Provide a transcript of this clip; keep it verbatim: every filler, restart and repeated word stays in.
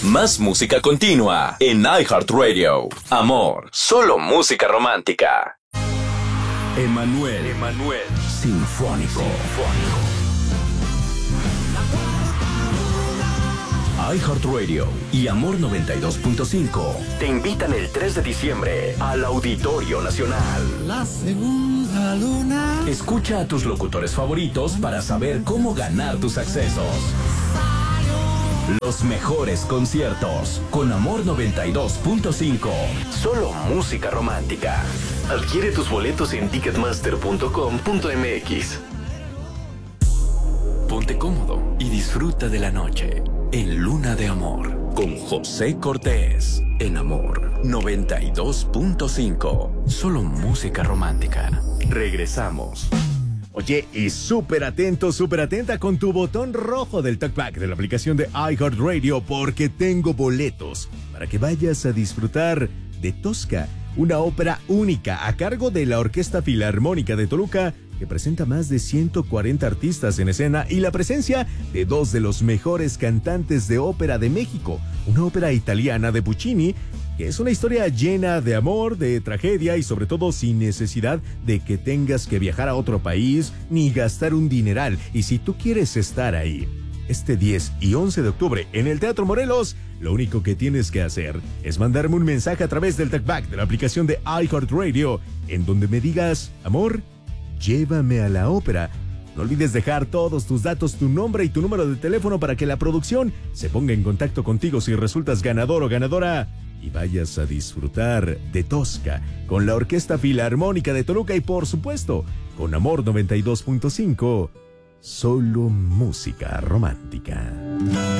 Más música continua en iHeartRadio. Amor, solo música romántica. Emanuel, Emanuel, Sinfónico. Sinfónico. iHeartRadio y Amor noventa y dos punto cinco te invitan el tres de diciembre al Auditorio Nacional. La segunda luna. Escucha a tus locutores favoritos para saber cómo ganar tus accesos. Los mejores conciertos con Amor noventa y dos punto cinco. Solo música romántica. Adquiere tus boletos en ticketmaster punto com punto m x. Ponte cómodo y disfruta de la noche en Luna de Amor con José Cortés en Amor noventa y dos punto cinco. Solo música romántica. Regresamos. Oye, y súper atento, súper atenta con tu botón rojo del talkback de la aplicación de iHeartRadio, porque tengo boletos para que vayas a disfrutar de Tosca, una ópera única a cargo de la Orquesta Filarmónica de Toluca, que presenta más de ciento cuarenta artistas en escena y la presencia de dos de los mejores cantantes de ópera de México, una ópera italiana de Puccini, que es una historia llena de amor, de tragedia y sobre todo sin necesidad de que tengas que viajar a otro país ni gastar un dineral. Y si tú quieres estar ahí este diez y once de octubre en el Teatro Morelos, lo único que tienes que hacer es mandarme un mensaje a través del talkback de la aplicación de iHeartRadio, en donde me digas: amor, llévame a la ópera. No olvides dejar todos tus datos, tu nombre y tu número de teléfono para que la producción se ponga en contacto contigo si resultas ganador o ganadora y vayas a disfrutar de Tosca con la Orquesta Filarmónica de Toluca y, por supuesto, con Amor noventa y dos punto cinco, solo música romántica.